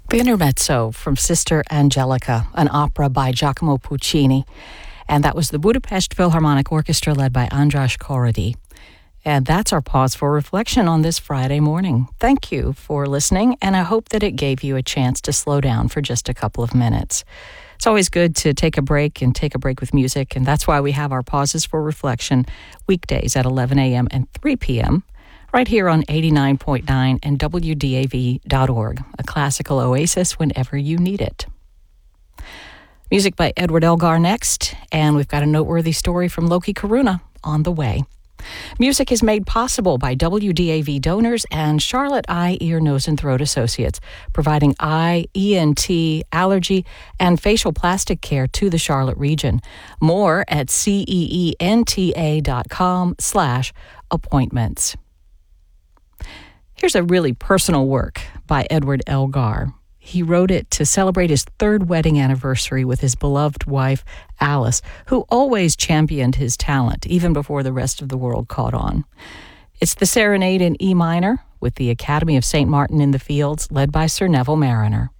The Intermezzo from Sister Angelica, an opera by Giacomo Puccini. And that was the Budapest Philharmonic Orchestra led by András Korady. And that's our pause for reflection on this Friday morning. Thank you for listening, and I hope that it gave you a chance to slow down for just a couple of minutes. It's always good to take a break and take a break with music, and that's why we have our pauses for reflection weekdays at 11 a.m. and 3 p.m. right here on 89.9 and WDAV.org, a classical oasis whenever you need it. Music by Edward Elgar next, and we've got a noteworthy story from Loki Karuna on the way. Music is made possible by WDAV donors and Charlotte Eye, Ear, Nose, and Throat Associates, providing eye, ENT, allergy, and facial plastic care to the Charlotte region. More at ceenta.com/appointments. Here's a really personal work by Edward Elgar. He wrote it to celebrate his third wedding anniversary with his beloved wife, Alice, who always championed his talent, even before the rest of the world caught on. It's the Serenade in E minor, with the Academy of St. Martin in the Fields, led by Sir Neville Marriner.